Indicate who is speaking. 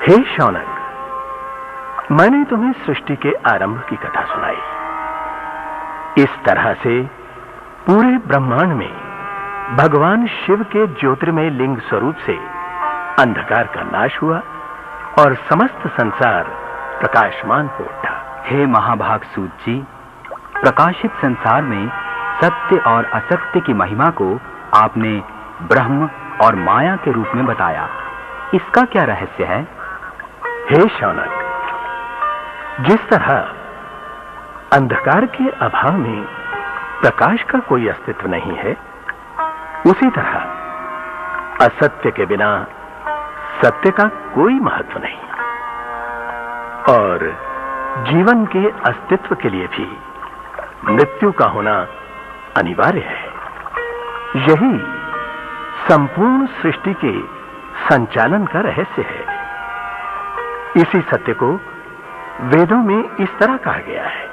Speaker 1: हे शौनक, मैंने तुम्हें सृष्टि के आरंभ की कथा सुनाई। इस तरह से पूरे ब्रह्मांड में भगवान शिव के ज्योतिर्मय लिंग स्वरूप से अंधकार का नाश हुआ और समस्त संसार प्रकाशमान हो उठा।
Speaker 2: हे महाभाग सूत जी, प्रकाशित संसार में सत्य और असत्य की महिमा को आपने ब्रह्म और माया के रूप में बताया। इसका क्या रहस्य है?
Speaker 1: हे शौनक, जिस तरह अंधकार के अभाव में प्रकाश का कोई अस्तित्व नहीं है, उसी तरह असत्य के बिना सत्य का कोई महत्व नहीं और जीवन के अस्तित्व के लिए भी मृत्यु का होना अनिवार्य है। यही संपूर्ण सृष्टि के संचालन का रहस्य है। इसी सत्य को वेदों में इस तरह कहा गया है।